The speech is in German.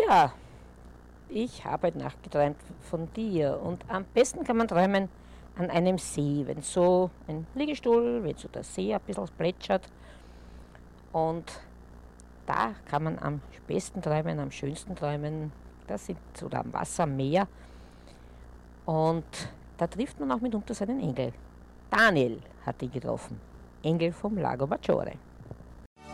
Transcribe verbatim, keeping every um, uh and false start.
Ja, ich habe heute Nacht geträumt von dir und am besten kann man träumen an einem See, wenn so ein Liegestuhl, wenn so der See ein bisschen plätschert und da kann man am besten träumen, am schönsten träumen. Das sind oder am Wasser, am Meer und da trifft man auch mitunter seinen Engel. Daniel hat ihn getroffen, Engel vom Lago Maggiore.